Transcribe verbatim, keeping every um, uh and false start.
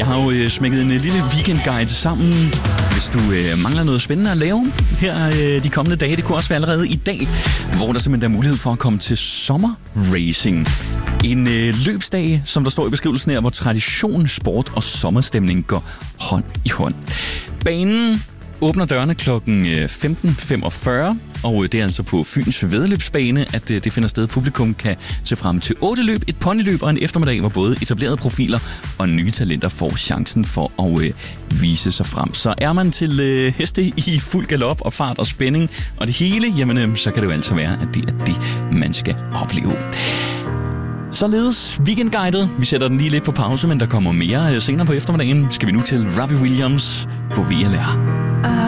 har jo øh, smækket en lille weekendguide sammen. Hvis du øh, mangler noget spændende at lave her øh, de kommende dage, det kunne også være allerede i dag, hvor der simpelthen er mulighed for at komme til sommerracing. En øh, løbsdag, som der står i beskrivelsen her, hvor tradition, sport og sommerstemning går hånd i hånd. Banen åbner dørene klokken femten femogfyrre, og det er altså på Fyns Væddeløbsbane, at det finder sted. Publikum kan se frem til otte løb, et ponyløb og en eftermiddag, hvor både etablerede profiler og nye talenter får chancen for at øh, vise sig frem. Så er man til øh, heste i fuld galop og fart og spænding og det hele, jamen øh, så kan det jo altså være, at det er det, man skal opleve. Således weekendguidet. Vi sætter den lige lidt på pause, men der kommer mere senere på eftermiddagen. Skal vi nu til Robbie Williams på V L R.